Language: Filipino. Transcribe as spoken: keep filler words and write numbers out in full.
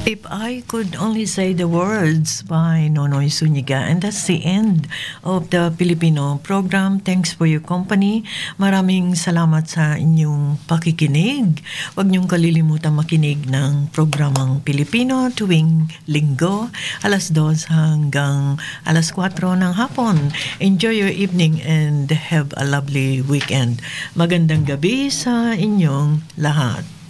If I could only say the words by Nonoy Zuniga, and that's the end of the Filipino program. Thanks for your company. Maraming salamat sa inyong pakikinig. Huwag niyong kalilimutan makinig ng programang Pilipino tuwing linggo, alas dos hanggang alas kwatro ng hapon. Enjoy your evening and have a lovely weekend. Magandang gabi sa inyong lahat.